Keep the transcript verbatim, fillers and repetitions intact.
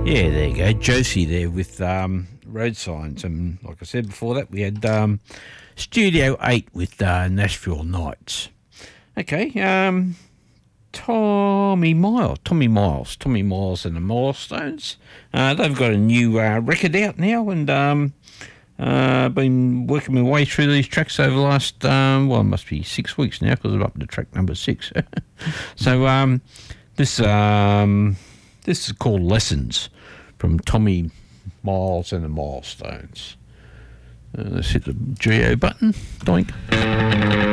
Yeah, there you go. Josie there with um, Road Signs. And like I said before that, we had um, Studio eight with uh, Nashville Nights. Okay, um, Tommy Miles, Tommy Miles, Tommy Miles and the Milestones. Uh, they've got a new uh, record out now, and um, uh, been working my way through these tracks over the last, um, well, it must be six weeks now because I'm up to track number six. so um, this um, this is called Lessons from Tommy Miles and the Milestones. Uh, let's hit the G O button. Doink.